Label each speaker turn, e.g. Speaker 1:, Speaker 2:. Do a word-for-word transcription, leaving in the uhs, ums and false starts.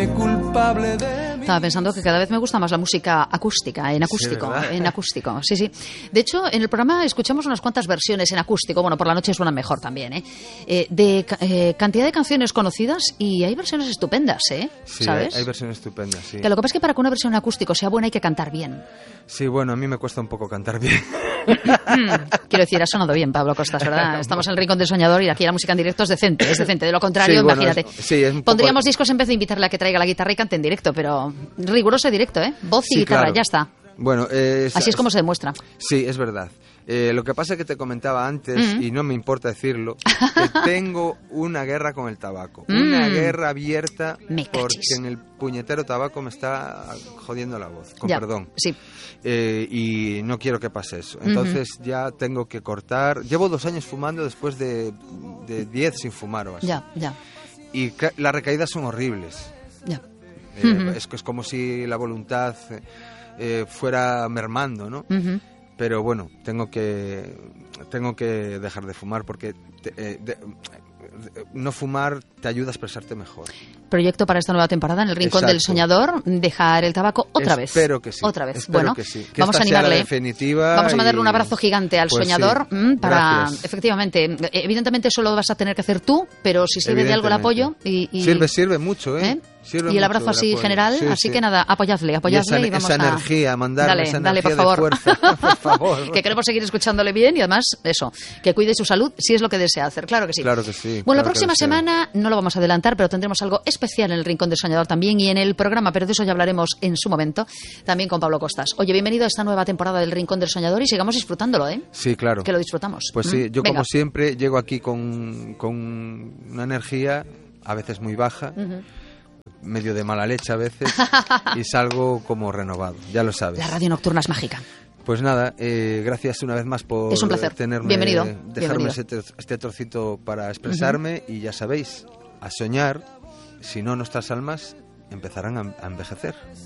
Speaker 1: hacerme culpable de mí.
Speaker 2: Estaba pensando que cada vez me gusta más la música acústica, en acústico,
Speaker 3: Sí,
Speaker 2: en acústico, sí, sí. De hecho, en el programa escuchamos unas cuantas versiones en acústico, bueno, por la noche suenan mejor también, ¿eh? eh de eh, cantidad de canciones conocidas y hay versiones estupendas, ¿eh?
Speaker 3: Sí,
Speaker 2: ¿sabes?
Speaker 3: Hay, hay versiones estupendas, sí.
Speaker 2: Que lo que pasa es que para que una versión acústico sea buena hay que cantar bien.
Speaker 3: Sí, bueno, a mí me cuesta un poco cantar bien.
Speaker 2: Quiero decir, ha sonado bien, Pablo Costas, ¿verdad? Estamos en el Rincón del Soñador y aquí la música en directo es decente, es decente. De lo contrario,
Speaker 3: Sí, bueno,
Speaker 2: imagínate.
Speaker 3: es- sí, es un poco-
Speaker 2: Pondríamos discos en vez de invitarle a que traiga la guitarra y cante en directo, pero riguroso directo, ¿eh? Voz y
Speaker 3: Sí,
Speaker 2: guitarra,
Speaker 3: claro.
Speaker 2: ya está.
Speaker 3: Bueno, eh,
Speaker 2: Así es como se demuestra.
Speaker 3: Sí, es verdad. Eh, lo que pasa es que te comentaba antes,
Speaker 2: Mm.
Speaker 3: y no me importa decirlo, que tengo una guerra con el tabaco.
Speaker 2: Mm.
Speaker 3: Una guerra abierta
Speaker 2: Me
Speaker 3: porque
Speaker 2: cachis.
Speaker 3: en el puñetero tabaco me está jodiendo la voz, con
Speaker 2: Ya,
Speaker 3: perdón.
Speaker 2: sí.
Speaker 3: Eh, y no quiero que pase eso. Entonces ya tengo que cortar. Llevo dos años fumando después de, de diez sin fumar o así.
Speaker 2: Ya, ya,
Speaker 3: Y ca- las recaídas son horribles.
Speaker 2: ya.
Speaker 3: Eh,
Speaker 2: Ujú.
Speaker 3: es, que es como si la voluntad eh, fuera mermando, ¿no?
Speaker 2: Ujú.
Speaker 3: Pero bueno, tengo que tengo que dejar de fumar porque te- eh, de- no fumar te ayuda a expresarte mejor.
Speaker 2: Proyecto para esta nueva temporada en el Rincón
Speaker 3: Exacto.
Speaker 2: del Soñador, dejar el tabaco otra vez.
Speaker 3: Espero que sí.
Speaker 2: Otra vez.
Speaker 3: Espero
Speaker 2: Bueno,
Speaker 3: que sí. Que
Speaker 2: vamos a
Speaker 3: esta sea la
Speaker 2: animarle.
Speaker 3: definitiva
Speaker 2: Vamos a mandarle
Speaker 3: y-
Speaker 2: un abrazo gigante al
Speaker 3: Pues
Speaker 2: soñador
Speaker 3: sí.
Speaker 2: mm, para,
Speaker 3: Gracias.
Speaker 2: efectivamente, eh, evidentemente eso lo vas a tener que hacer tú, pero si sirve de algo el apoyo y, y-
Speaker 3: Sirve, sirve mucho, ¿eh?
Speaker 2: ¿eh?
Speaker 3: Sirve
Speaker 2: y el
Speaker 3: mucho
Speaker 2: abrazo
Speaker 3: el
Speaker 2: así
Speaker 3: apoyo.
Speaker 2: general,
Speaker 3: Sí,
Speaker 2: así
Speaker 3: sí.
Speaker 2: que nada, apoyadle,
Speaker 3: Y
Speaker 2: apoyadle
Speaker 3: esa,
Speaker 2: y vamos
Speaker 3: esa
Speaker 2: a...
Speaker 3: energía, mandarle
Speaker 2: Dale,
Speaker 3: esa
Speaker 2: dale,
Speaker 3: energía
Speaker 2: por favor.
Speaker 3: de fuerza, por favor.
Speaker 2: Que queremos seguir escuchándole bien y además, eso, que cuide su salud si es lo que desea hacer, claro que sí.
Speaker 3: Claro que sí,
Speaker 2: Bueno, la
Speaker 3: claro que
Speaker 2: próxima
Speaker 3: lo deseo.
Speaker 2: semana no lo vamos a adelantar, pero tendremos algo especial en el Rincón del Soñador también y en el programa, pero de eso ya hablaremos en su momento, también con Pablo Costas. Oye, bienvenido a esta nueva temporada del Rincón del Soñador y sigamos disfrutándolo, ¿eh?
Speaker 3: Sí, claro.
Speaker 2: Que lo disfrutamos.
Speaker 3: Pues sí,
Speaker 2: ¿Mm?
Speaker 3: yo
Speaker 2: Venga.
Speaker 3: como siempre llego aquí con, con una energía a veces muy baja,
Speaker 2: Ujú.
Speaker 3: medio de mala leche a veces, y salgo como renovado, ya lo sabes.
Speaker 2: La radio nocturna es mágica.
Speaker 3: Pues nada, eh, gracias una vez más por
Speaker 2: Es un placer.
Speaker 3: tenerme,
Speaker 2: Bienvenido,
Speaker 3: dejarme
Speaker 2: bienvenido.
Speaker 3: Este, tro- este trocito para expresarme y ya sabéis, a soñar, si no nuestras almas empezarán a, a envejecer.